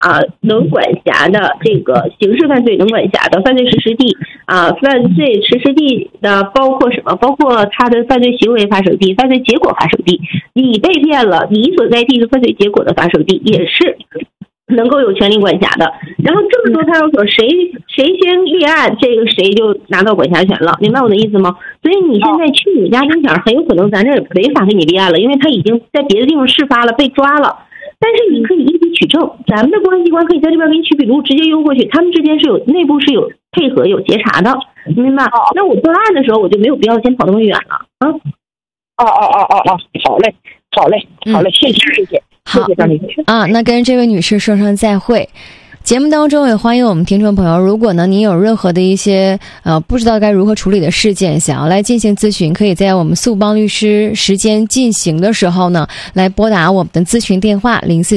能管辖的这个刑事犯罪能管辖的犯罪实施地犯罪实施地的包括什么？包括他的犯罪行为发生地、犯罪结果发生地。你被骗了，你所在地是犯罪结果的发生地，也是能够有权利管辖的。然后这么多派出所，谁先立案，这个谁就拿到管辖权了，明白我的意思吗？所以你现在去你家丁点，很有可能咱这没法给你立案了，因为他已经在别的地方事发了，被抓了。但是你可以一笔取证，咱们的公安机关可以在这边给你取笔录，直接邮过去，他们之间是有内部是有配合、有协查的，明白？那我报案的时候，我就没有必要先跑那么远了啊。 好嘞，谢谢张女士那跟这位女士说声再会。节目当中也欢迎我们听众朋友，如果呢您有任何的一些不知道该如何处理的事件，想要来进行咨询，可以在我们速帮律师时间进行的时候呢，来拨打我们的咨询电话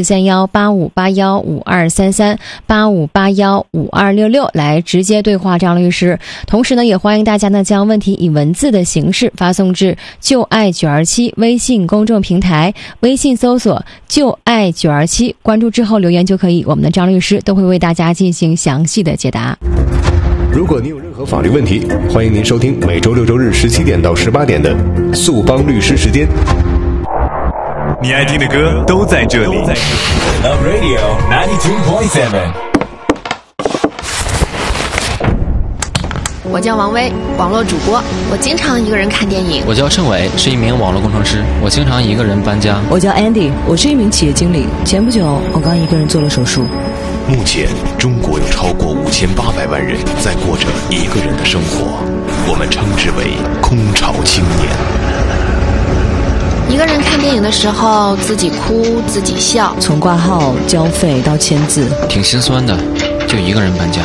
04318581523385815266来直接对话张律师。同时呢，也欢迎大家呢将问题以文字的形式发送至就爱927微信公众平台，微信搜索就爱927，关注之后留言就可以，我们的张律师都会为大家进行详细的解答。 如果您有任何法律问题，欢迎您收听每周6周日17点到18点的速帮律师时间。 你爱听的歌都在这里。Love Radio 92.7。 我叫王威，网络主播，我经常一个人看电影。 我叫盛伟，是一名网络工程师，我经常一个人搬家。 我叫 Andy， 我是一名企业经理，前不久我刚一个人做了手术。 目前中国有超过5800万人在过着一个人的生活，我们称之为空巢青年。 一个人看电影的时候，自己哭自己笑， 从挂号交费到签字， 挺心酸的，就一个人搬家。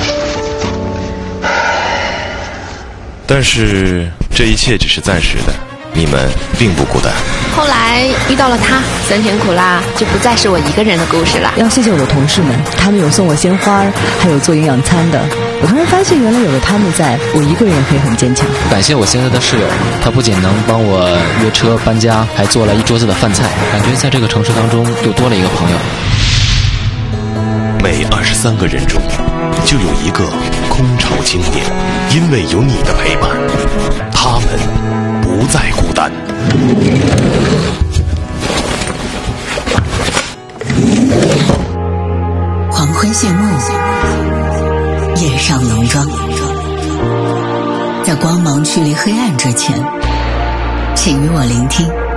但是这一切只是暂时的，你们并不孤单。 后来遇到了他，酸甜苦辣就不再是我一个人的故事了。 要谢谢我的同事们，他们有送我鲜花，还有做营养餐的。我突然发现，原来有了他们在，我一个人也可以很坚强。 感谢我现在的室友，他不仅能帮我约车搬家，还做了一桌子的饭菜，感觉在这个城市当中又多了一个朋友。 每23个人中就有一个空巢青年，因为有你的陪伴，他们不再孤单。 黄昏谢幕，夜上浓妆，在光芒驱离黑暗之前，请与我聆听